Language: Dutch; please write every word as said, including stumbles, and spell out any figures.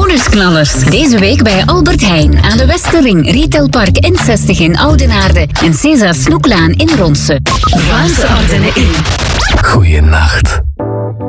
bonusknallers. Deze week bij Albert Heijn aan de Westerring, Retailpark N zestig in Oudenaarde en César Snoeklaan in Ronse. Vlaamse Ardennen in. Goeienacht.